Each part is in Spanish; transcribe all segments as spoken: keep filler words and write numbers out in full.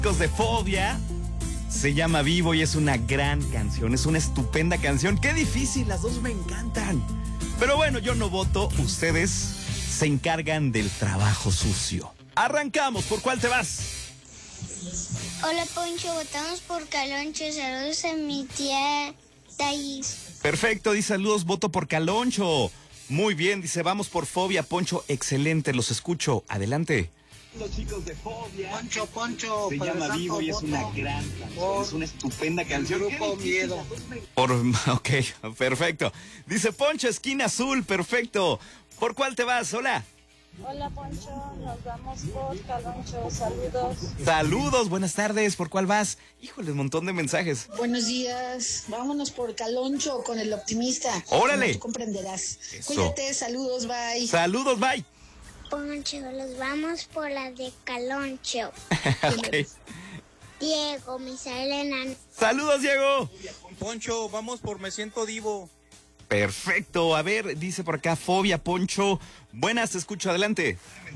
Chicos de Fobia. Se llama Vivo y es una gran canción, es una estupenda canción. Qué difícil, las dos me encantan. Pero bueno, yo no voto, ustedes se encargan del trabajo sucio. Arrancamos, ¿por cuál te vas? Hola Poncho, votamos por Caloncho, saludos a mi tía Thais. Perfecto, dice saludos, voto por Caloncho. Muy bien, dice vamos por Fobia, Poncho, excelente, los escucho, adelante. Los chicos de Fobia. Poncho, Poncho. Se llama Vivo y es una gran canción, es una estupenda canción. Grupo Miedo. Por, ok, perfecto. Dice Poncho, esquina azul, perfecto. ¿Por cuál te vas? Hola. Hola Poncho, nos vamos por Caloncho, saludos. Saludos, buenas tardes, ¿por cuál vas? Híjole, un montón de mensajes. Buenos días, vámonos por Caloncho con el optimista. Órale. Como tú comprenderás. Eso. Cuídate, saludos, bye. Saludos, bye. Poncho, los vamos por la de Caloncho. Ok. Diego, Misael Enan. Saludos, Diego. Poncho, vamos por Me Siento Divo. Perfecto, a ver, dice por acá Fobia, Poncho. Buenas, te escucho, adelante.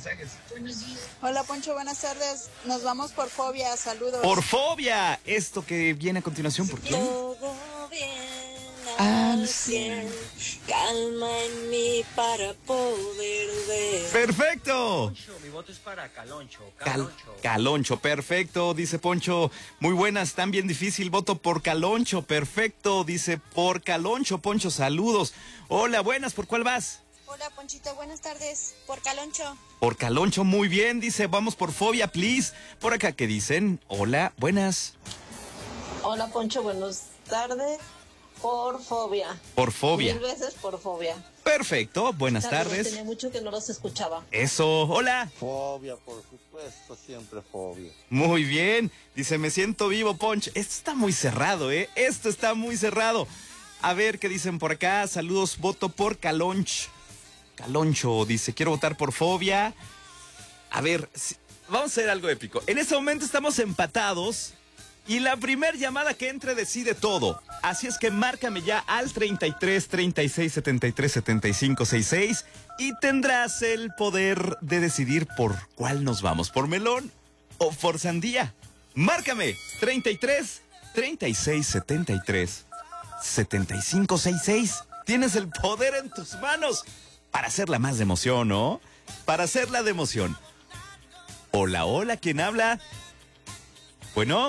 Hola Poncho, buenas tardes. Nos vamos por Fobia, saludos. Por Fobia, esto que viene a continuación, ¿por qué? Todo bien Al al cien, calma en mí para poder ver. Perfecto. Mi voto es para Caloncho. Cal- Caloncho. Caloncho, perfecto, dice Poncho. Muy buenas, tan bien difícil, voto por Caloncho, perfecto, dice por Caloncho, Poncho, saludos. Hola, buenas, ¿por cuál vas? Hola Ponchito, buenas tardes. Por Caloncho. Por Caloncho, muy bien, dice, vamos por Fobia, please. Por acá, ¿qué dicen? Hola, buenas. Hola Poncho, buenas tardes. Por Fobia. Por Fobia. Mil veces por Fobia. Perfecto, buenas Saludos, tardes. Tenía mucho que no los escuchaba. Eso, hola. Fobia, por supuesto, siempre fobia. Muy bien, dice, me siento vivo, Ponch. Esto está muy cerrado, ¿eh? Esto está muy cerrado. A ver, ¿qué dicen por acá? Saludos, voto por Calonch. Caloncho dice, quiero votar por Fobia. A ver, si- vamos a hacer algo épico. En este momento estamos empatados y la primer llamada que entre decide todo. Así es que márcame ya al treinta y tres, treinta y seis, setenta y tres, setenta y cinco, sesenta y seis y tendrás el poder de decidir por cuál nos vamos, por melón o por sandía. Márcame treinta y tres, treinta y seis, setenta y tres, setenta y cinco, sesenta y seis. Tienes el poder en tus manos para hacerla más de emoción, ¿no? Para hacerla de emoción. Hola, hola, ¿quién habla? Bueno.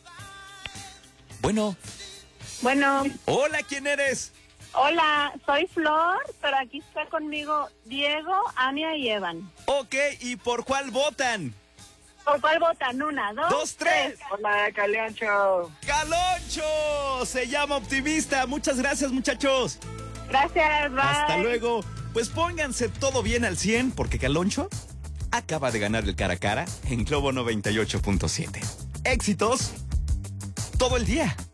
Bueno. Bueno, Hola, ¿quién eres? hola, soy Flor, pero aquí está conmigo Diego, Ania y Evan. Ok, ¿y por cuál votan? ¿Por cuál votan? Una, dos, Dos, tres. Hola, Caloncho. ¡Caloncho! Se llama Optimista. Muchas gracias, muchachos. Gracias, bye. Hasta luego. Pues pónganse todo bien al cien, porque Caloncho acaba de ganar el cara a cara en Globo noventa y ocho punto siete. Éxitos todo el día.